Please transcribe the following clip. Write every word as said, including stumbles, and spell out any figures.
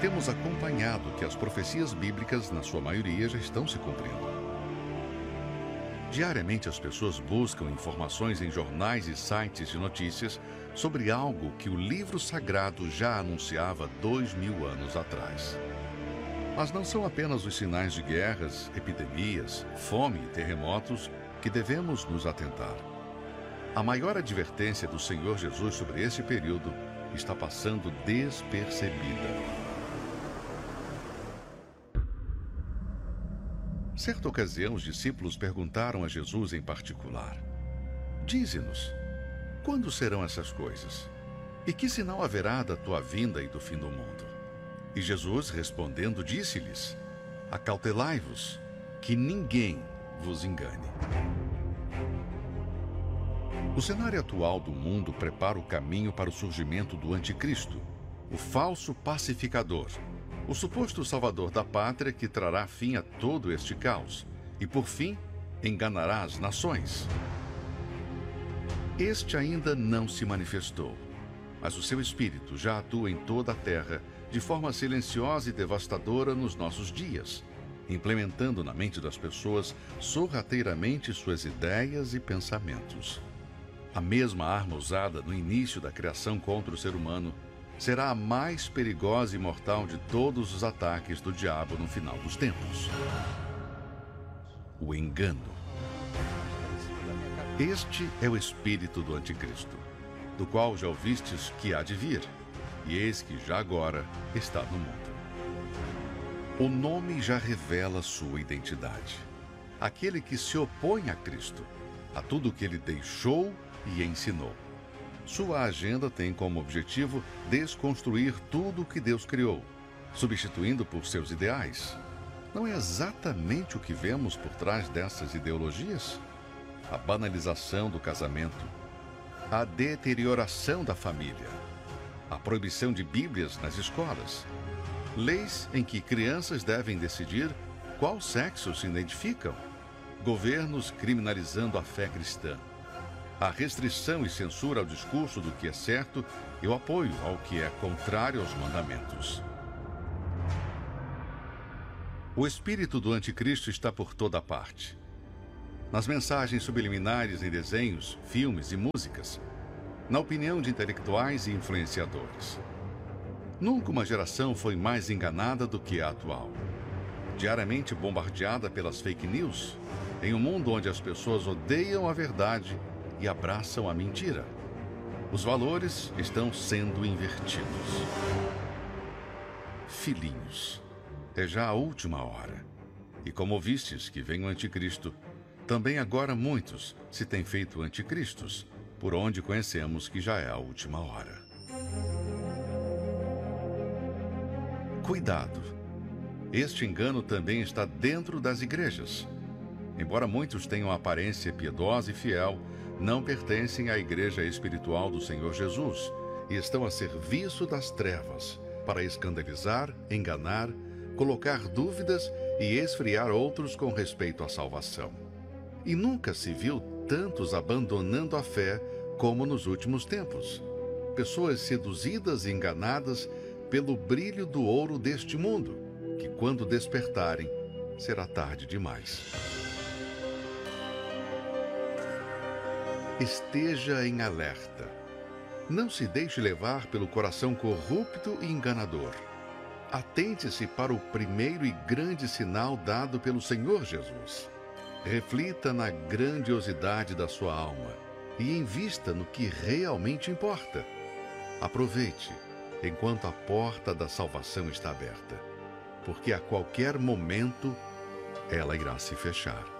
temos acompanhado que as profecias bíblicas, na sua maioria, já estão se cumprindo. Diariamente as pessoas buscam informações em jornais e sites de notícias sobre algo que o livro sagrado já anunciava dois mil anos atrás. Mas não são apenas os sinais de guerras, epidemias, fome e terremotos que devemos nos atentar. A maior advertência do Senhor Jesus sobre este período está passando despercebida. Certa ocasião, os discípulos perguntaram a Jesus em particular: Dize-nos, quando serão essas coisas? E que sinal haverá da tua vinda e do fim do mundo? E Jesus, respondendo, disse-lhes: Acautelai-vos, que ninguém vos engane. O cenário atual do mundo prepara o caminho para o surgimento do anticristo, o falso pacificador, o suposto salvador da pátria que trará fim a todo este caos e, por fim, enganará as nações. Este ainda não se manifestou, mas o seu espírito já atua em toda a terra de forma silenciosa e devastadora nos nossos dias, implementando na mente das pessoas sorrateiramente suas ideias e pensamentos. A mesma arma usada no início da criação contra o ser humano será a mais perigosa e mortal de todos os ataques do diabo no final dos tempos. O engano. Este é o espírito do anticristo, do qual já ouvistes que há de vir, e eis que já agora está no mundo. O nome já revela sua identidade. Aquele que se opõe a Cristo, a tudo o que ele deixou e ensinou. Sua agenda tem como objetivo desconstruir tudo o que Deus criou, substituindo por seus ideais. Não é exatamente o que vemos por trás dessas ideologias? A banalização do casamento, a deterioração da família, a proibição de Bíblias nas escolas, leis em que crianças devem decidir qual sexo se identificam, governos criminalizando a fé cristã, a restrição e censura ao discurso do que é certo e o apoio ao que é contrário aos mandamentos. O espírito do anticristo está por toda parte. Nas mensagens subliminares em desenhos, filmes e músicas, na opinião de intelectuais e influenciadores. Nunca uma geração foi mais enganada do que a atual. Diariamente bombardeada pelas fake news, em um mundo onde as pessoas odeiam a verdade e abraçam a mentira. Os valores estão sendo invertidos. Filhinhos, é já a última hora. E como ouvistes que vem o anticristo, também agora muitos se têm feito anticristos, por onde conhecemos que já é a última hora. Cuidado! Este engano também está dentro das igrejas. Embora muitos tenham aparência piedosa e fiel, não pertencem à igreja espiritual do Senhor Jesus e estão a serviço das trevas para escandalizar, enganar, colocar dúvidas e esfriar outros com respeito à salvação. E nunca se viu tantos abandonando a fé como nos últimos tempos. Pessoas seduzidas e enganadas pelo brilho do ouro deste mundo, que quando despertarem, será tarde demais. Esteja em alerta. Não se deixe levar pelo coração corrupto e enganador. Atente-se para o primeiro e grande sinal dado pelo Senhor Jesus. Reflita na grandiosidade da sua alma e invista no que realmente importa. Aproveite enquanto a porta da salvação está aberta, porque a qualquer momento ela irá se fechar.